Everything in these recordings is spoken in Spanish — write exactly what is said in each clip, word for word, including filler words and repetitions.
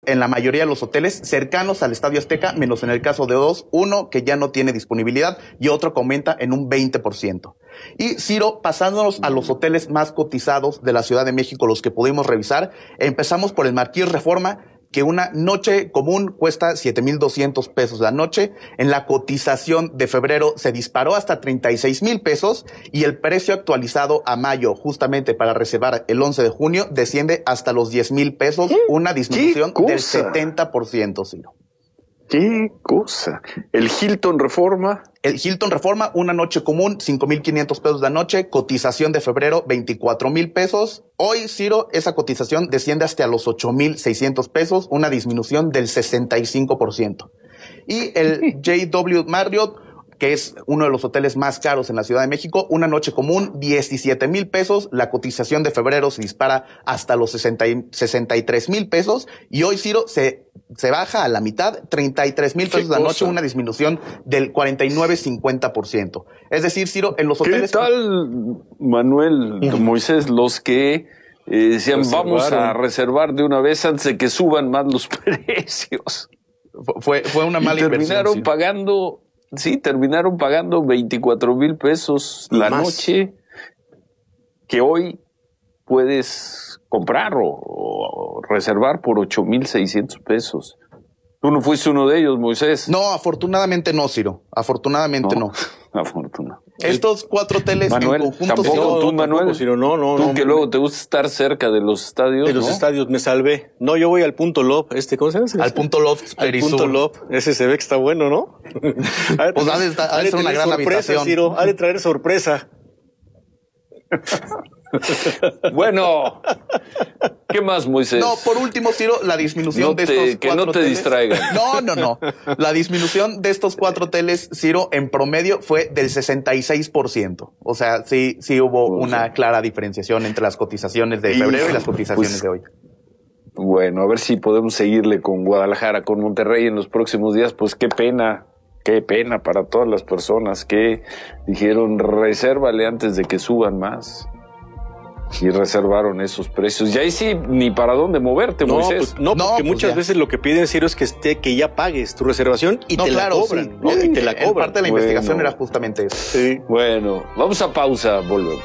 en la mayoría de los hoteles cercanos al Estadio Azteca, menos en el caso de dos, uno que ya no tiene disponibilidad y otro que aumenta en un veinte por ciento. Y Ciro, pasándonos a los hoteles más cotizados de la Ciudad de México, los que pudimos revisar, empezamos por el Marqués Reforma, que una noche común cuesta siete mil doscientos pesos la noche. En la cotización de febrero se disparó hasta treinta y seis mil pesos y el precio actualizado a mayo, justamente para reservar el once de junio, desciende hasta los diez mil pesos, una disminución del setenta por ciento, Ciro. ¡Qué cosa! ¿El Hilton Reforma? El Hilton Reforma, una noche común, cinco mil quinientos pesos la noche, cotización de febrero, veinticuatro mil pesos. Hoy, Ciro, esa cotización desciende hasta los ocho mil seiscientos pesos, una disminución del sesenta y cinco por ciento. Y el J W Marriott, que es uno de los hoteles más caros en la Ciudad de México, una noche común, diecisiete mil pesos, la cotización de febrero se dispara hasta los sesenta, sesenta y tres mil pesos, y hoy, Ciro, se, se baja a la mitad, treinta y tres mil pesos la noche, una disminución del cuarenta y nueve a cincuenta por ciento. Es decir, Ciro, en los hoteles... ¿Qué tal, Manuel, Moisés, los que eh, decían vamos a reservar de una vez antes de que suban más los precios? Fue, fue una mala y terminaron inversión. Terminaron pagando... Sí, terminaron pagando veinticuatro mil pesos la más noche que hoy puedes comprar o, o reservar por ocho mil seiscientos pesos. ¿Tú no fuiste uno de ellos, Moisés? No, afortunadamente no, Ciro. Afortunadamente no. no. Afortunadamente. Estos cuatro hoteles Manuel, en conjunto... Tampoco, Ciro, tú, Manuel, tampoco, Ciro, no, no, tú no, que no, luego te gusta estar cerca de los estadios, De los ¿no? estadios me salvé. No, yo voy al Punto Love. Este, ¿cómo se llama? Al Punto Love Al Punto Love. Ese se ve que está bueno, ¿no? Ha pues ha de, estar, ha de ser una gran sorpresa, habitación. Ciro. Ha de traer sorpresa. Bueno, ¿qué más, Moisés? No, por último, Ciro, la disminución no de te, estos que cuatro no te hoteles. distraigan. No, no, no. La disminución de estos cuatro hoteles, Ciro, en promedio fue del sesenta y seis por ciento. O sea, sí, sí hubo pues una sí. clara diferenciación entre las cotizaciones de febrero y, y las cotizaciones pues, de hoy. Bueno, a ver si podemos seguirle con Guadalajara, con Monterrey en los próximos días. Pues qué pena. Qué pena para todas las personas que dijeron resérvale antes de que suban más. Y reservaron esos precios. Y ahí sí, ni para dónde moverte, no, Moisés. Pues, no, porque no, pues muchas ya. veces lo que piden, Ciro, es que esté, que ya pagues tu reservación y no, te claro, la cobran. Sí. ¿no? Y te la cobran. En parte de la bueno. investigación era justamente eso. Sí. Bueno, vamos a pausa, volvemos.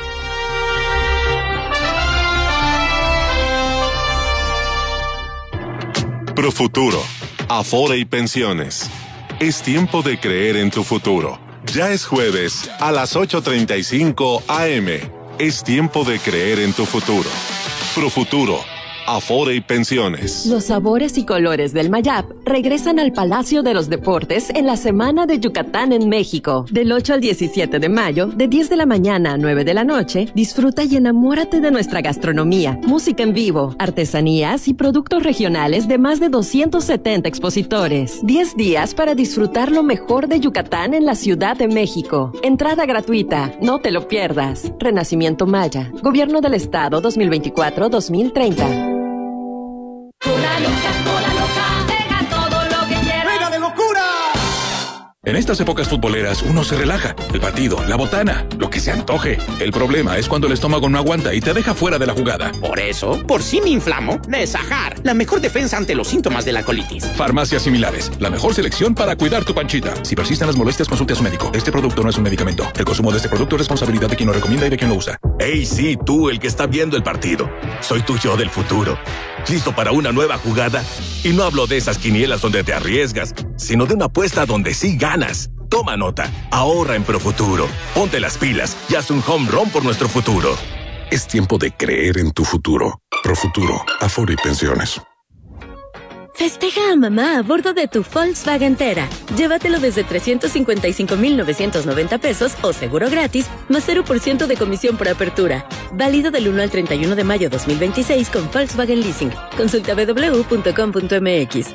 Profuturo, Afore y Pensiones. Es tiempo de creer en tu futuro. Ya es jueves a las ocho treinta y cinco a eme. Es tiempo de creer en tu futuro. Profuturo, Afore y Pensiones. Los sabores y colores del Mayap regresan al Palacio de los Deportes en la Semana de Yucatán en México. Del ocho al diecisiete de mayo, de diez de la mañana a nueve de la noche, disfruta y enamórate de nuestra gastronomía, música en vivo, artesanías y productos regionales de más de doscientos setenta expositores. diez días para disfrutar lo mejor de Yucatán en la Ciudad de México. Entrada gratuita, no te lo pierdas. Renacimiento Maya, Gobierno del Estado dos mil veinticuatro a dos mil treinta. Una loca, una loca, deja todo lo que quieras. ¡Venga de locura! En estas épocas futboleras uno se relaja. El partido, la botana, lo que se antoje. El problema es cuando el estómago no aguanta y te deja fuera de la jugada. Por eso, por si me inflamo, Nesajar, la mejor defensa ante los síntomas de la colitis. Farmacias similares, la mejor selección para cuidar tu panchita. Si persisten las molestias, consulte a su médico. Este producto no es un medicamento. El consumo de este producto es responsabilidad de quien lo recomienda y de quien lo usa. Hey, sí, tú, el que está viendo el partido. Soy tu yo del futuro. ¿Listo para una nueva jugada? Y no hablo de esas quinielas donde te arriesgas, sino de una apuesta donde sí ganas. Toma nota, ahorra en Profuturo. Ponte las pilas y haz un home run por nuestro futuro. Es tiempo de creer en tu futuro. Profuturo, Afore y Pensiones. Festeja a mamá a bordo de tu Volkswagen Tera. Llévatelo desde trescientos cincuenta y cinco mil novecientos noventa pesos o seguro gratis, más cero por ciento de comisión por apertura. Válido del uno al treinta y uno de mayo dos mil veintiséis con Volkswagen Leasing. Consulta doble u doble u doble u punto com punto eme equis.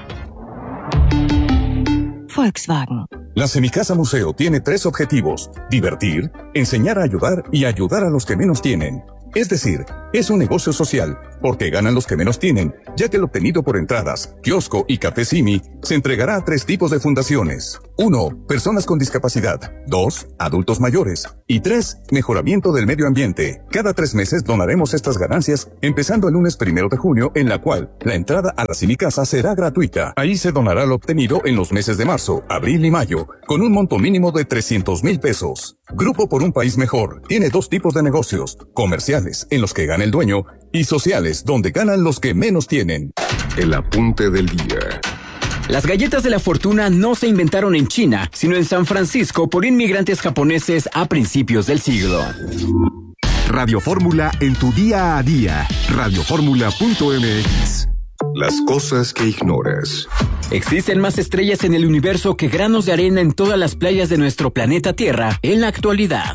Volkswagen. La Semicasa Museo tiene tres objetivos: divertir, enseñar a ayudar y ayudar a los que menos tienen. Es decir, Es un negocio social, porque ganan los que menos tienen, ya que lo obtenido por entradas, kiosco y café Simi se entregará a tres tipos de fundaciones. Uno, personas con discapacidad. Dos, adultos mayores. Y tres, mejoramiento del medio ambiente. Cada tres meses donaremos estas ganancias, empezando el lunes primero de junio, en la cual la entrada a la Simicasa será gratuita. Ahí se donará lo obtenido en los meses de marzo, abril y mayo, con un monto mínimo de trescientos mil pesos. Grupo por un País Mejor tiene dos tipos de negocios: comerciales, en los que gana el dueño, y sociales, donde ganan los que menos tienen. El apunte del día. Las galletas de la fortuna no se inventaron en China, sino en San Francisco por inmigrantes japoneses a principios del siglo. Radio Fórmula en tu día a día. radio fórmula punto m x. Las cosas que ignoras. Existen más estrellas en el universo que granos de arena en todas las playas de nuestro planeta Tierra en la actualidad.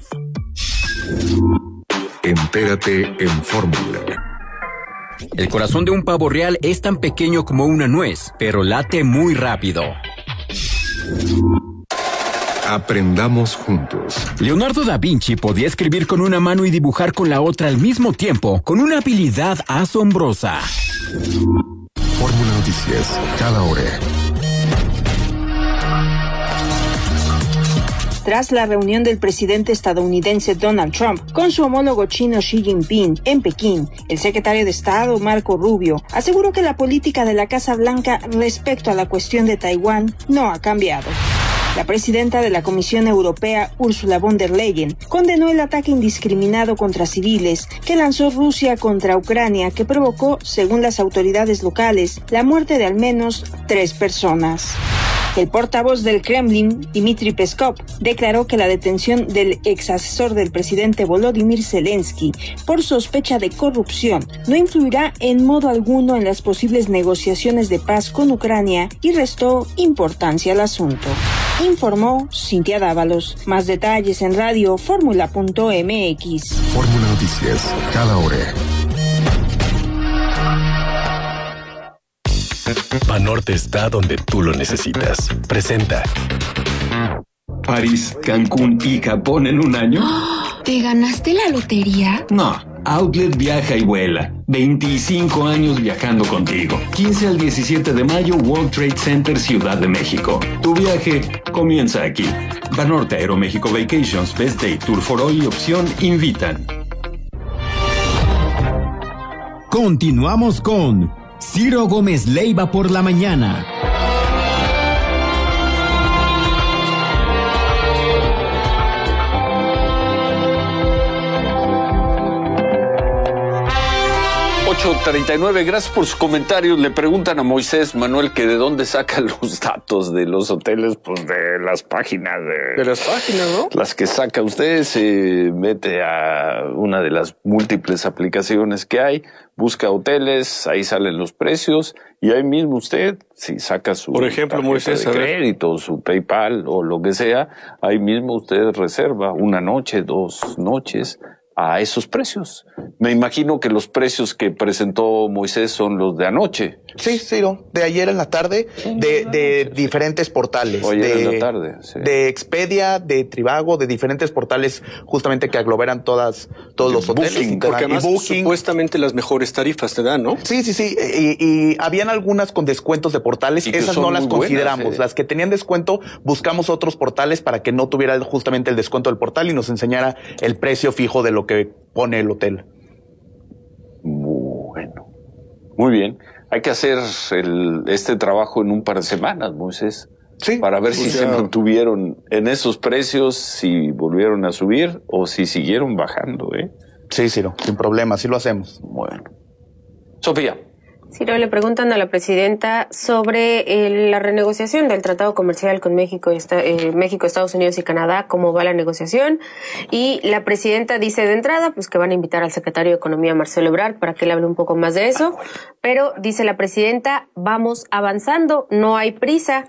Entérate en Fórmula. El corazón de un pavo real es tan pequeño como una nuez, pero late muy rápido. Aprendamos juntos. Leonardo da Vinci podía escribir con una mano y dibujar con la otra al mismo tiempo, con una habilidad asombrosa. Fórmula Noticias, cada hora. Tras la reunión del presidente estadounidense Donald Trump con su homólogo chino Xi Jinping en Pekín, el secretario de Estado Marco Rubio aseguró que la política de la Casa Blanca respecto a la cuestión de Taiwán no ha cambiado. La presidenta de la Comisión Europea, Ursula von der Leyen, condenó el ataque indiscriminado contra civiles que lanzó Rusia contra Ucrania, que provocó, según las autoridades locales, la muerte de al menos tres personas. El portavoz del Kremlin, Dmitry Peskov, declaró que la detención del ex asesor del presidente Volodymyr Zelensky por sospecha de corrupción no influirá en modo alguno en las posibles negociaciones de paz con Ucrania y restó importancia al asunto. Informó Cintia Dávalos. Más detalles en radio fórmula punto m x. Fórmula Noticias, cada hora. Banorte está donde tú lo necesitas. Presenta. París, Cancún y Japón en un año. ¿Te ganaste la lotería? No. Outlet viaja y vuela. veinticinco años viajando contigo. quince al diecisiete de mayo, World Trade Center, Ciudad de México. Tu viaje comienza aquí. Banorte, Aeroméxico Vacations, Best Day, Tour for All y Opción invitan. Continuamos con Ciro Gómez Leiva por la mañana. ocho treinta y nueve, gracias por sus comentarios. Le preguntan a Moisés Manuel que de dónde saca los datos de los hoteles, pues de las páginas de... De las páginas, ¿no? Las que saca usted, se mete a una de las múltiples aplicaciones que hay, busca hoteles, ahí salen los precios y ahí mismo usted, si saca su Por ejemplo, tarjeta Moisés, de a ver. crédito, su PayPal o lo que sea, ahí mismo usted reserva una noche, dos noches a esos precios. Me imagino que los precios que presentó Moisés son los de anoche. Sí, Ciro, de ayer en la tarde, de, de diferentes portales. Ayer de, en la tarde, sí. De Expedia, de Trivago, de diferentes portales justamente que aglomeran todas, todos De los hoteles. Booking, y te dan- porque y además Booking. supuestamente las mejores tarifas te dan, ¿no? Sí, sí, sí. Y, y habían algunas con descuentos de portales. Y que Esas son no las muy buenas, consideramos. eh. Las que tenían descuento, buscamos otros portales para que no tuviera justamente el descuento del portal y nos enseñara el precio fijo de lo que pone el hotel. Bueno, muy bien. Hay que hacer el, este trabajo en un par de semanas, Moisés. Sí. Para ver si O sea, se mantuvieron en esos precios, si volvieron a subir o si siguieron bajando, ¿eh? Sí, Ciro, sin problema, sí lo hacemos. Bueno. Sofía. Ciro, le preguntan a la presidenta sobre eh, la renegociación del tratado comercial con México, esta, eh, México, Estados Unidos y Canadá, cómo va la negociación. Y la presidenta dice de entrada pues que van a invitar al secretario de Economía, Marcelo Ebrard, para que le hable un poco más de eso. Pero dice la presidenta, vamos avanzando, no hay prisa.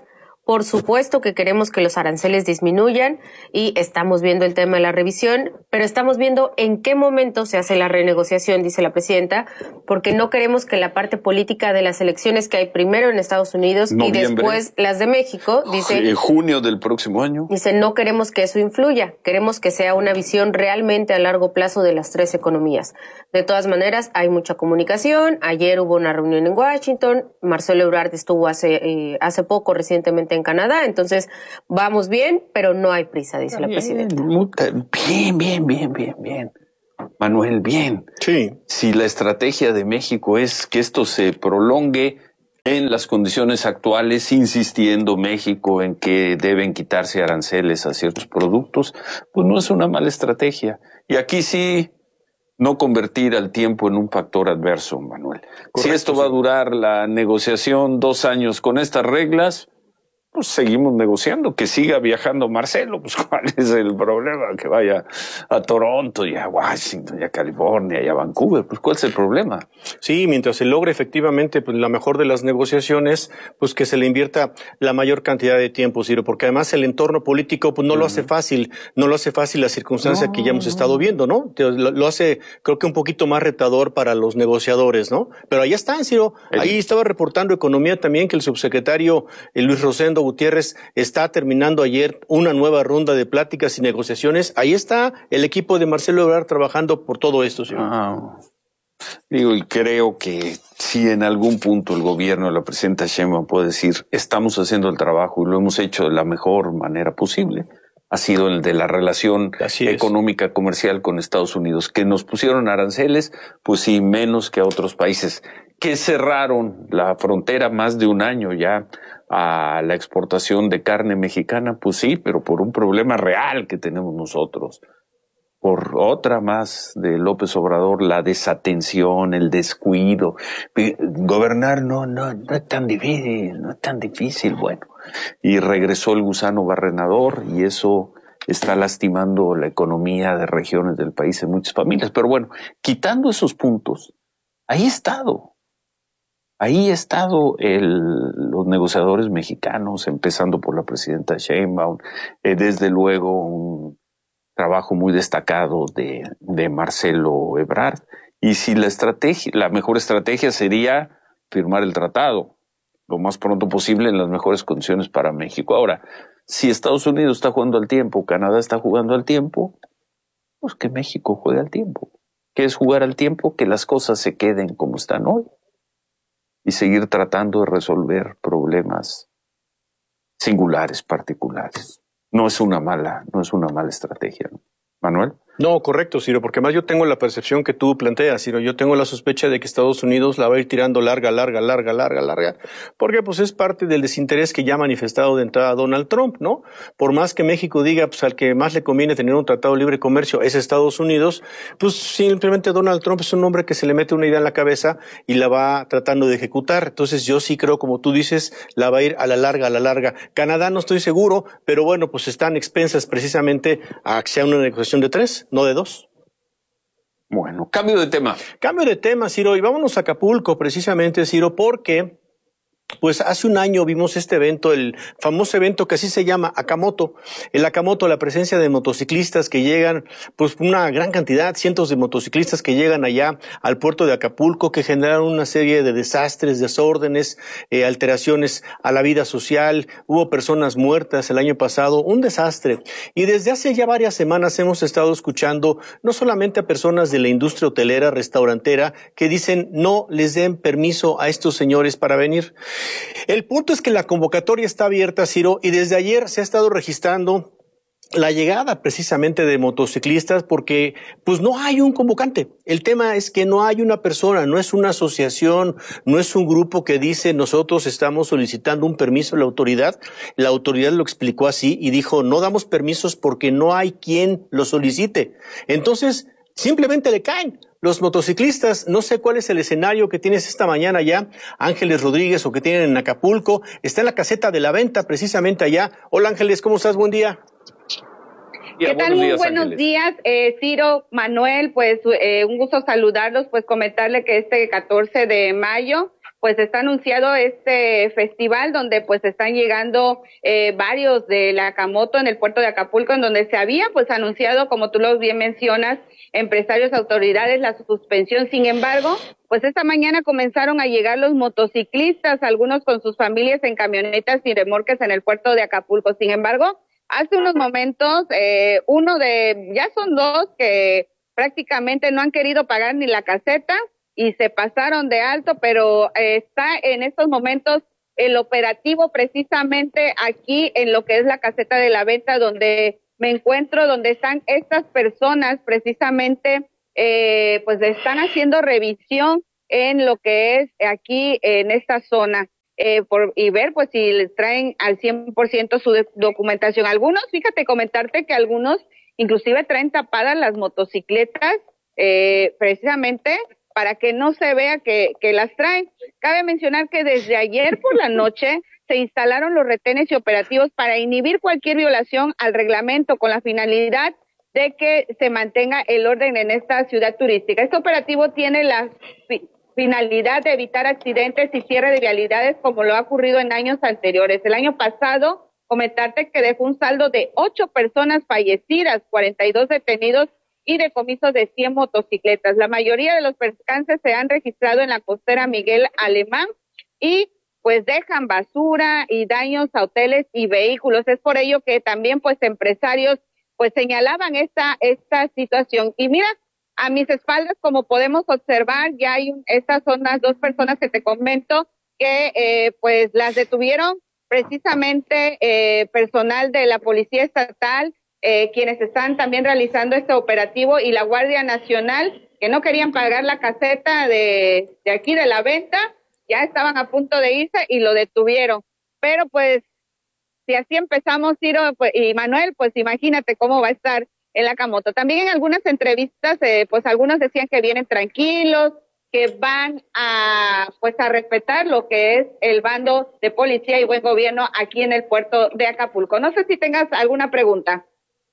Por supuesto que queremos que los aranceles disminuyan y estamos viendo el tema de la revisión, pero estamos viendo en qué momento se hace la renegociación, dice la presidenta, porque no queremos que la parte política de las elecciones que hay primero en Estados Unidos Noviembre. y después las de México, dice... En junio del próximo año. Dice, no queremos que eso influya, queremos que sea una visión realmente a largo plazo de las tres economías. De todas maneras, hay mucha comunicación, ayer hubo una reunión en Washington, Marcelo Ebrard estuvo hace, eh, hace poco, recientemente en Canadá, entonces vamos bien, pero no hay prisa, dice bien, la presidenta. Bien, bien, bien, bien, bien. Manuel, bien. Sí. Si la estrategia de México es que esto se prolongue en las condiciones actuales, insistiendo México en que deben quitarse aranceles a ciertos productos, pues no es una mala estrategia. Y aquí sí, no convertir al tiempo en un factor adverso, Manuel. Correcto, si esto va a durar la negociación dos años con estas reglas, pues seguimos negociando, que siga viajando Marcelo, pues ¿cuál es el problema? Que vaya a Toronto y a Washington y a California y a Vancouver, pues ¿cuál es el problema? Sí, mientras se logre efectivamente pues la mejor de las negociaciones, pues que se le invierta la mayor cantidad de tiempo, Ciro, porque además el entorno político pues no uh-huh. lo hace fácil, no lo hace fácil la circunstancia no, que ya hemos no. estado viendo, ¿no? Lo, lo hace creo que un poquito más retador para los negociadores, ¿no? Pero ahí están, Ciro, el... ahí estaba reportando Economía también que el subsecretario eh, Luis Rosendo Gutiérrez está terminando ayer una nueva ronda de pláticas y negociaciones. Ahí está el equipo de Marcelo Ebrard trabajando por todo esto, señor. Ah, digo, y creo que si en algún punto el gobierno, la presidenta Sheinbaum puede decir, estamos haciendo el trabajo y lo hemos hecho de la mejor manera posible, ha sido el de la relación económica comercial con Estados Unidos, que nos pusieron aranceles, pues sí, menos que a otros países, que cerraron la frontera más de un año ya a la exportación de carne mexicana, pues sí, pero por un problema real que tenemos nosotros. Por otra más de López Obrador, la desatención, el descuido. Gobernar no, no, no es tan difícil, no es tan difícil, bueno. Y regresó el gusano barrenador y eso está lastimando la economía de regiones del país en muchas familias. Pero bueno, quitando esos puntos, ahí ha estado. Ahí ha estado el, los negociadores mexicanos, empezando por la presidenta Sheinbaum, eh, desde luego un trabajo muy destacado de, de Marcelo Ebrard. Y si la estrategia, la mejor estrategia sería firmar el tratado lo más pronto posible en las mejores condiciones para México. Ahora, si Estados Unidos está jugando al tiempo, Canadá está jugando al tiempo, pues que México juegue al tiempo. ¿Qué es jugar al tiempo? Que las cosas se queden como están hoy y seguir tratando de resolver problemas singulares, particulares. No es una mala, no es una mala estrategia, ¿no? Manuel. No, correcto, Ciro, porque además yo tengo la percepción que tú planteas, Ciro. Yo tengo la sospecha de que Estados Unidos la va a ir tirando larga, larga, larga, larga, larga, porque pues es parte del desinterés que ya ha manifestado de entrada Donald Trump, ¿no? Por más que México diga, pues al que más le conviene tener un tratado de libre comercio es Estados Unidos, pues simplemente Donald Trump es un hombre que se le mete una idea en la cabeza y la va tratando de ejecutar. Entonces yo sí creo, como tú dices, la va a ir a la larga, a la larga. Canadá no estoy seguro, pero bueno, pues están expensas precisamente a que sea una negociación de tres. No de dos. Bueno, cambio de tema. Cambio de tema, Ciro, y vámonos a Acapulco precisamente, Ciro, porque pues hace un año vimos este evento, el famoso evento que así se llama Akamoto. El Akamoto, la presencia de motociclistas que llegan, pues una gran cantidad, cientos de motociclistas que llegan allá al puerto de Acapulco, que generaron una serie de desastres, desórdenes, eh, alteraciones a la vida social. Hubo personas muertas el año pasado, un desastre. Y desde hace ya varias semanas hemos estado escuchando no solamente a personas de la industria hotelera, restaurantera, que dicen no les den permiso a estos señores para venir. El punto es que la convocatoria está abierta, Ciro, y desde ayer se ha estado registrando la llegada precisamente de motociclistas porque pues no hay un convocante. El tema es que no hay una persona, no es una asociación, no es un grupo que dice nosotros estamos solicitando un permiso a la autoridad. La autoridad lo explicó así y dijo no damos permisos porque no hay quien lo solicite. Entonces simplemente le caen. Los motociclistas, no sé cuál es el escenario que tienes esta mañana ya, Ángeles Rodríguez, o que tienen en Acapulco, está en la caseta de la venta precisamente allá. Hola Ángeles, ¿cómo estás? Buen día. ¿Qué tal? Buenos Muy días, buenos Ángeles. días, eh, Ciro, Manuel, pues eh, un gusto saludarlos, pues comentarle que este catorce de mayo pues está anunciado este festival donde pues están llegando eh, varios de la Acamoto en el puerto de Acapulco, en donde se había pues anunciado, como tú lo bien mencionas, empresarios, autoridades, la suspensión. Sin embargo, pues esta mañana comenzaron a llegar los motociclistas, algunos con sus familias en camionetas y remolques en el puerto de Acapulco. Sin embargo, hace unos momentos, eh, uno de, ya son dos que prácticamente no han querido pagar ni la caseta y se pasaron de alto, pero eh, está en estos momentos el operativo precisamente aquí en lo que es la caseta de la venta donde me encuentro, donde están estas personas precisamente, eh, pues están haciendo revisión en lo que es aquí en esta zona eh, por, y ver pues si les traen al cien por ciento su de- documentación. Algunos, fíjate, comentarte que algunos inclusive traen tapadas las motocicletas eh, precisamente para que no se vea que, que las traen. Cabe mencionar que desde ayer por la noche se instalaron los retenes y operativos para inhibir cualquier violación al reglamento con la finalidad de que se mantenga el orden en esta ciudad turística. Este operativo tiene la fi- finalidad de evitar accidentes y cierre de vialidades como lo ha ocurrido en años anteriores. El año pasado, comentarte que dejó un saldo de ocho personas fallecidas, cuarenta y dos detenidos y decomisos de cien motocicletas. La mayoría de los percances se han registrado en la costera Miguel Alemán y pues dejan basura y daños a hoteles y vehículos. Es por ello que también pues empresarios pues señalaban esta esta situación. Y mira, a mis espaldas, como podemos observar, ya hay un, estas son las dos personas que te comento que eh, pues las detuvieron precisamente eh, personal de la Policía Estatal, Eh, quienes están también realizando este operativo, y la Guardia Nacional, que no querían pagar la caseta de, de aquí de la venta, ya estaban a punto de irse y lo detuvieron. Pero pues, si así empezamos, Ciro pues, y Manuel, pues imagínate cómo va a estar el Acamoto. También en algunas entrevistas, eh, pues algunos decían que vienen tranquilos, que van a pues a respetar lo que es el bando de policía y buen gobierno aquí en el puerto de Acapulco. No sé si tengas alguna pregunta.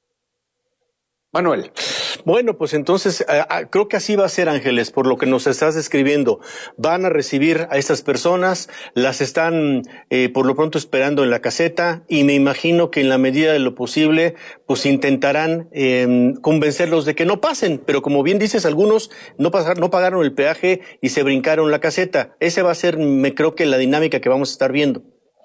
Manuel. Bueno, pues entonces eh, creo que así va a ser, Ángeles, por lo que nos estás describiendo. Van a recibir a estas personas, las están eh, por lo pronto esperando en la caseta, y me imagino que en la medida de lo posible pues intentarán eh, convencerlos de que no pasen, pero como bien dices, algunos no pasaron, no pagaron el peaje y se brincaron la caseta. Ese va a ser, me creo que la dinámica que vamos a estar viendo.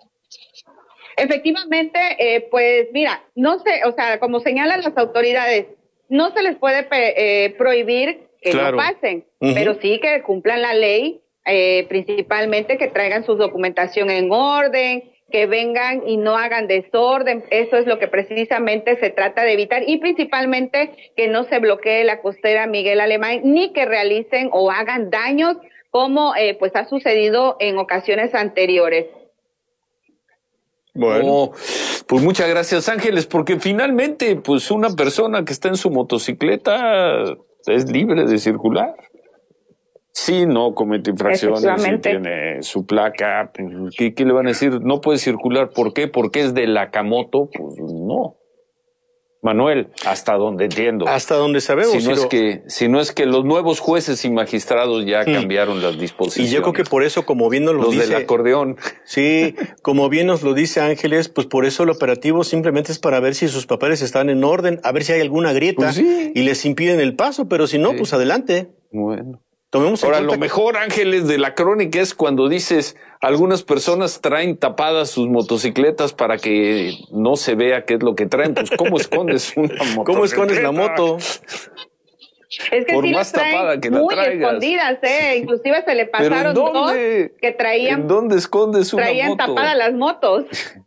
Efectivamente, eh, pues mira, no sé, o sea, como señalan las autoridades, no se les puede eh, prohibir que Claro. no pasen, Ujú. pero sí que cumplan la ley, eh, principalmente que traigan su documentación en orden, que vengan y no hagan desorden. Eso es lo que precisamente se trata de evitar, y principalmente que no se bloquee la costera Miguel Alemán, ni que realicen o hagan daños como eh, pues ha sucedido en ocasiones anteriores. Bueno, pues muchas gracias, Ángeles, porque finalmente, pues una persona que está en su motocicleta es libre de circular. Sí, no comete infracciones, sí Efectivamente. tiene su placa. ¿Qué, qué le van a decir? No puede circular. ¿Por qué? Porque es de la Acamoto. Pues no. Manuel, hasta donde entiendo. Hasta donde sabemos. Si no, es Ciro. que, si no es que los nuevos jueces y magistrados ya Hmm. cambiaron las disposiciones. Y yo creo que por eso, como bien nos lo Los dice... del acordeón. Sí, como bien nos lo dice Ángeles, pues por eso el operativo simplemente es para ver si sus papeles están en orden, a ver si hay alguna grieta Pues sí. y les impiden el paso, pero si no, pues adelante. Bueno. Tomemos en Ahora, cuenta lo que- mejor, Ángeles, de la crónica es cuando dices, algunas personas traen tapadas sus motocicletas para que no se vea qué es lo que traen. Pues, ¿cómo escondes una motocicleta? ¿Cómo escondes la moto? Es que Por sí más las traen tapada que la muy traigas. escondidas, eh. Inclusive se le ¿Pero en pasaron dos dónde? que traían, ¿En dónde escondes una traían moto? tapadas las motos.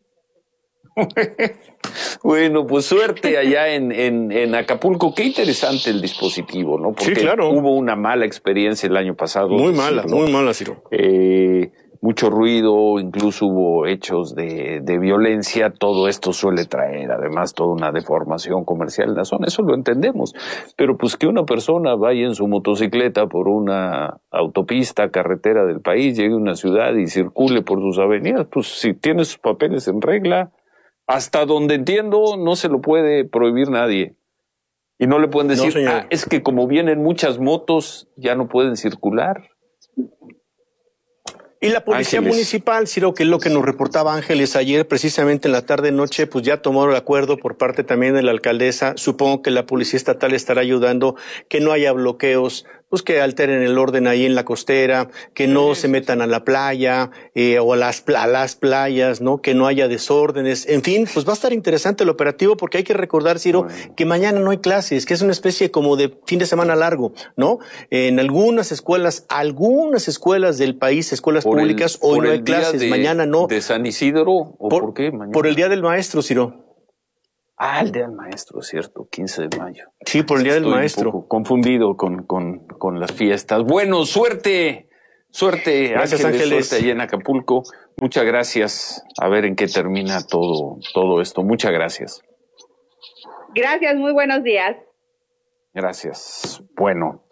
Bueno, pues suerte allá en, en, en Acapulco. Qué interesante el dispositivo, ¿no? Porque Sí, claro. hubo una mala experiencia el año pasado. Muy mala, decirlo. muy mala, Ciro. Eh, mucho ruido, incluso hubo hechos de, de violencia. Todo esto suele traer, además, toda una deformación comercial en la zona. Eso lo entendemos. Pero pues que una persona vaya en su motocicleta por una autopista, carretera del país, llegue a una ciudad y circule por sus avenidas, pues si tiene sus papeles en regla, hasta donde entiendo, no se lo puede prohibir nadie. Y no le pueden No, decir, señor. ah, es que como vienen muchas motos, ya no pueden circular. Y la Policía Ángeles. Municipal, Ciro, que es lo que nos reportaba Ángeles ayer, precisamente en la tarde-noche, pues ya tomó el acuerdo por parte también de la alcaldesa. Supongo que la Policía Estatal estará ayudando que no haya bloqueos, pues que alteren el orden ahí en la costera, que no se metan a la playa eh, o a las, a las playas, ¿no? Que no haya desórdenes. En fin, pues va a estar interesante el operativo porque hay que recordar, Ciro, bueno. que mañana no hay clases, que es una especie como de fin de semana largo, ¿no? En algunas escuelas, algunas escuelas del país, escuelas por públicas, el, hoy no hay clases, de, mañana no. ¿De San Isidro o por, por qué mañana? Por el Día del Maestro, Ciro. Ah, el Día del Maestro, cierto, quince de mayo. Sí, por el Día Estoy del Maestro. Un poco confundido con, con, con las fiestas. Bueno, suerte, suerte, gracias, Ángeles, Ángeles. suerte allá en Acapulco. Muchas gracias. A ver en qué termina todo, todo esto. Muchas gracias. Gracias, muy buenos días. Gracias. Bueno,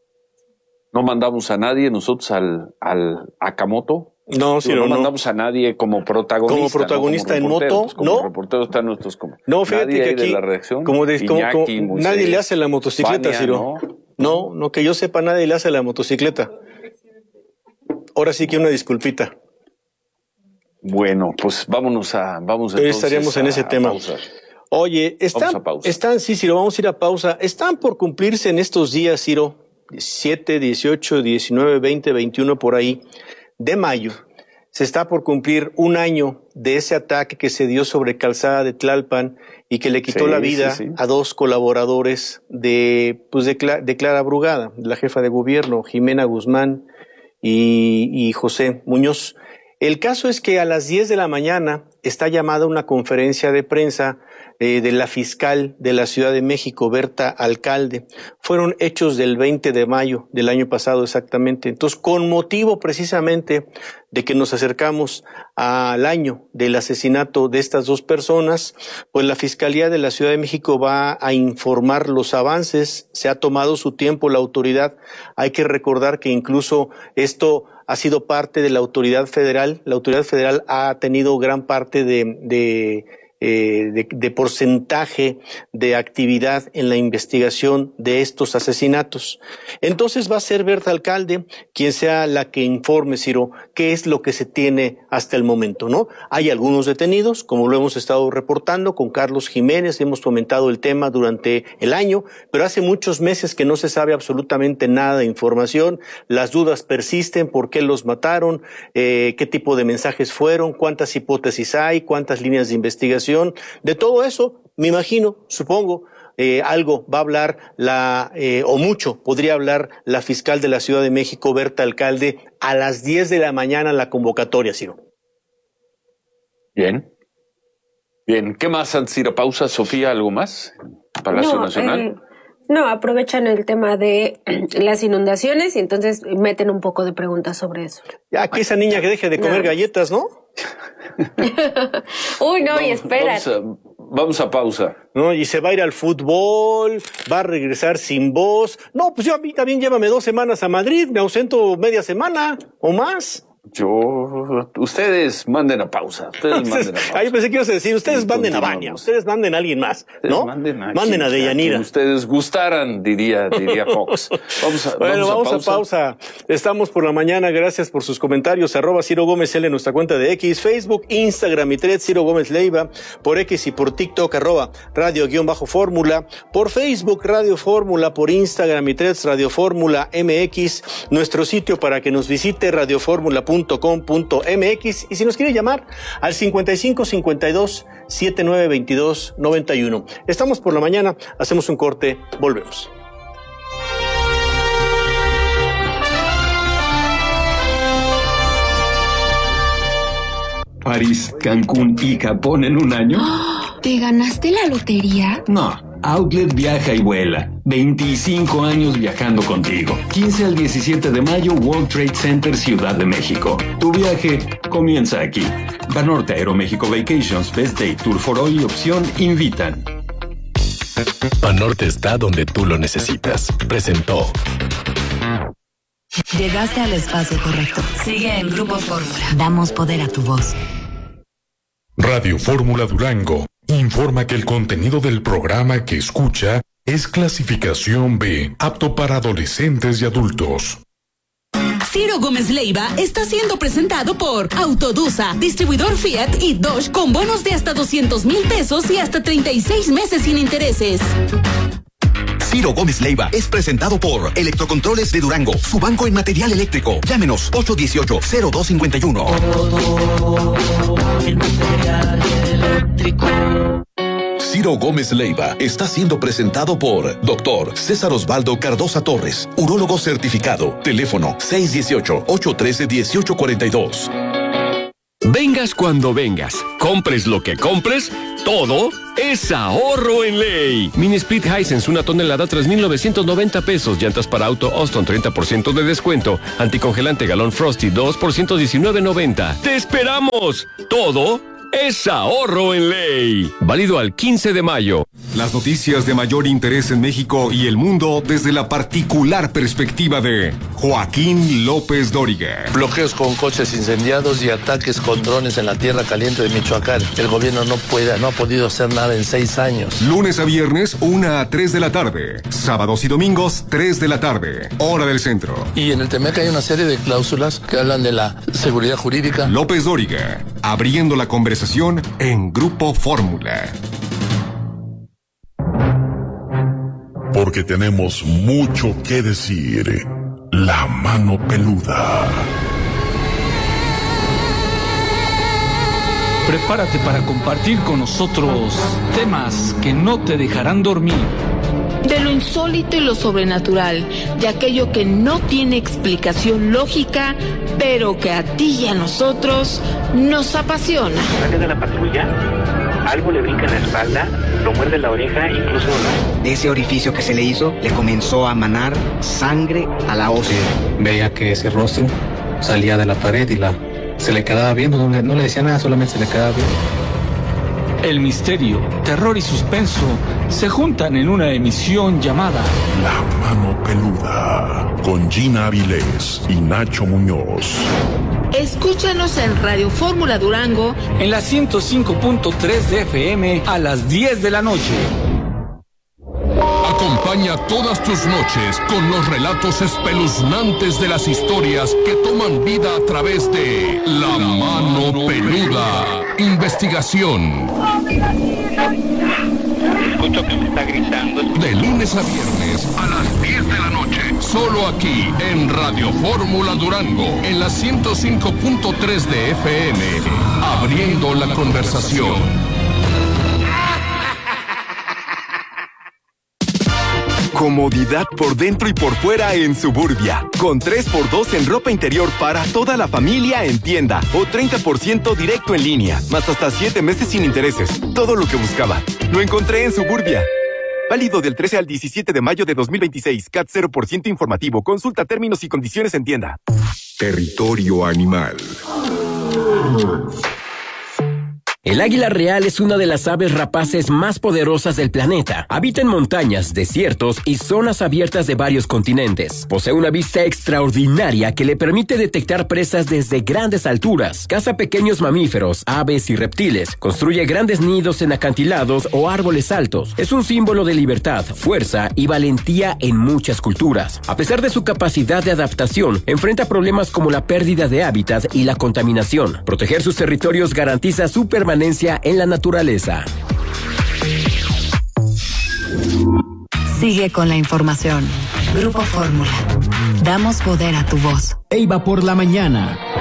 no mandamos a nadie nosotros al, al Akamoto. No, sí, no, no mandamos a nadie como protagonista. Como protagonista ¿no? Como en moto, pues como ¿no? reporteros están nuestros como. No, fíjate nadie que aquí, de la redacción, como, de, como, Iñaki, como Moisés, nadie le hace la motocicleta, Vania, Ciro. ¿no? no, no, que yo sepa, nadie le hace la motocicleta. Ahora sí que una disculpita. Bueno, pues vámonos a, vamos Pero estaríamos en ese tema. Pausa. Oye, están, están, sí, Ciro, vamos a ir a pausa. Están por cumplirse en estos días, Ciro, diecisiete, dieciocho, diecinueve, veinte, veintiuno, por ahí, de mayo. Se está por cumplir un año de ese ataque que se dio sobre Calzada de Tlalpan y que le quitó sí, la vida sí, sí. a dos colaboradores de, pues de, Cla de Clara Brugada, la jefa de gobierno, Jimena Guzmán y, y José Muñoz. El caso es que a las diez de la mañana está llamada una conferencia de prensa eh, de la fiscal de la Ciudad de México, Berta Alcalde. Fueron hechos del veinte de mayo del año pasado exactamente. Entonces, con motivo precisamente de que nos acercamos al año del asesinato de estas dos personas, pues la Fiscalía de la Ciudad de México va a informar los avances. Se ha tomado su tiempo la autoridad. Hay que recordar que incluso esto ha sido parte de la autoridad federal. La autoridad federal ha tenido gran parte de, de, eh, de, de porcentaje de actividad en la investigación de estos asesinatos. Entonces va a ser Berta Alcalde quien sea la que informe, Ciro, qué es lo que se tiene hasta el momento, ¿no? Hay algunos detenidos, como lo hemos estado reportando con Carlos Jiménez, hemos comentado el tema durante el año, pero hace muchos meses que no se sabe absolutamente nada de información, las dudas persisten, por qué los mataron, eh, qué tipo de mensajes fueron, cuántas hipótesis hay, cuántas líneas de investigación. De todo eso, me imagino, supongo, eh, algo va a hablar la, eh, o mucho podría hablar la fiscal de la Ciudad de México, Berta Alcalde, a las diez de la mañana en la convocatoria, Ciro. Bien. Bien. ¿Qué más antes de ir a pausa, Sofía? ¿Algo más? Palacio no, Nacional. Eh, no, aprovechan el tema de las inundaciones y entonces meten un poco de preguntas sobre eso. Ya, que esa niña que deje de comer no. galletas, ¿no? Uy, no, vamos, y espera. Vamos a, vamos a pausa. No, y se va a ir al fútbol, va a regresar sin voz. No, pues yo a mí también llévame dos semanas a Madrid, me ausento media semana o más. Yo, ustedes manden a pausa. Ustedes ustedes, manden a pausa. Ahí pensé que ibas a decir, ustedes manden a Baña, ustedes manden a alguien más, ¿no? Ustedes manden a, manden a Deyanira. Ustedes gustaran, diría, diría Fox. Vamos a, bueno, vamos, vamos a, pausa. a pausa. Estamos por la mañana, gracias por sus comentarios. Arroba Ciro Gómez L en nuestra cuenta de X, Facebook, Instagram y Threads, Ciro Gómez Leiva, por X y por TikTok, arroba Radio guión bajo Fórmula, por Facebook, Radio Fórmula, por Instagram y Threads, Radio Fórmula M X, nuestro sitio para que nos visite, radioformula punto com punto m x, y si nos quiere llamar al cincuenta y cinco cincuenta y dos setenta y nueve veintidós noventa y uno. Estamos por la mañana, hacemos un corte, volvemos. París, Cancún y Japón en un año. ¿Te ganaste la lotería? No. Outlet viaja y vuela. veinticinco años viajando contigo. quince al diecisiete de mayo, World Trade Center, Ciudad de México. Tu viaje comienza aquí. Banorte Aeroméxico Vacations, Best Day Tour for Hoy y Opción invitan. Banorte está donde tú lo necesitas. Presentó. Llegaste al espacio correcto. Sigue en Grupo Fórmula. Damos poder a tu voz. Radio Fórmula Durango informa que el contenido del programa que escucha es clasificación B, apto para adolescentes y adultos. Ciro Gómez Leiva está siendo presentado por Autodusa, distribuidor Fiat y Dodge con bonos de hasta doscientos mil pesos y hasta treinta y seis meses sin intereses. Ciro Gómez Leiva es presentado por Electrocontroles de Durango, su banco en material eléctrico. Llámenos ocho uno ocho, cero dos cinco uno. El material eléctrico. Ciro Gómez Leiva está siendo presentado por Doctor César Osvaldo Cardosa Torres, urólogo certificado. Teléfono seis uno ocho, ocho uno tres, uno ocho cuatro dos. Vengas cuando vengas, compres lo que compres, todo es ahorro en ley. Mini Split Hisense, una tonelada, tres mil novecientos noventa pesos. Llantas para auto Austin, treinta por ciento de descuento. Anticongelante galón Frosty, dos por ciento diecinueve noventa. ¡Te esperamos! Todo es ahorro en ley. Válido al quince de mayo. Las noticias de mayor interés en México y el mundo desde la particular perspectiva de Joaquín López Dóriga. Bloqueos con coches incendiados y ataques con drones en la tierra caliente de Michoacán. El gobierno no puede, no ha podido hacer nada en seis años. Lunes a viernes, una a tres de la tarde. Sábados y domingos, tres de la tarde. Hora del centro. Y en el Temec hay una serie de cláusulas que hablan de la seguridad jurídica. López Dóriga, abriendo la conversación en Grupo Fórmula. Porque tenemos mucho que decir. La mano peluda. Prepárate para compartir con nosotros temas que no te dejarán dormir. De lo insólito y lo sobrenatural, de aquello que no tiene explicación lógica, pero que a ti y a nosotros nos apasiona. Sale de la patrulla, algo le brinca en la espalda, lo muerde la oreja, incluso... De ese orificio que se le hizo, le comenzó a manar sangre a la ósea. Veía que ese rostro salía de la pared y la se le quedaba viendo, no le, no le decía nada, solamente se le quedaba viendo. El misterio, terror y suspenso se juntan en una emisión llamada La Mano Peluda, con Gina Avilés y Nacho Muñoz. Escúchanos en Radio Fórmula Durango en la ciento cinco punto tres de F M a las diez de la noche. Acompaña todas tus noches con los relatos espeluznantes de las historias que toman vida a través de La Mano Peluda. Investigación. Escucho que me está gritando. De lunes a viernes a las diez de la noche. Solo aquí en Radio Fórmula Durango. En la ciento cinco punto tres de F M. Abriendo la conversación. Comodidad por dentro y por fuera en Suburbia. Con tres por dos en ropa interior para toda la familia en tienda. O treinta por ciento directo en línea. Más hasta siete meses sin intereses. Todo lo que buscaba. Lo encontré en Suburbia. Válido del trece al diecisiete de mayo de dos mil veintiséis. C A T cero por ciento informativo. Consulta términos y condiciones en tienda. Territorio animal. El águila real es una de las aves rapaces más poderosas del planeta. Habita en montañas, desiertos y zonas abiertas de varios continentes. Posee una vista extraordinaria que le permite detectar presas desde grandes alturas. Caza pequeños mamíferos, aves y reptiles. Construye grandes nidos en acantilados o árboles altos. Es un símbolo de libertad, fuerza y valentía en muchas culturas. A pesar de su capacidad de adaptación, enfrenta problemas como la pérdida de hábitat y la contaminación. Proteger sus territorios garantiza su permanencia en la naturaleza. Sigue con la información. Grupo Fórmula. Damos poder a tu voz. Leiva por la mañana.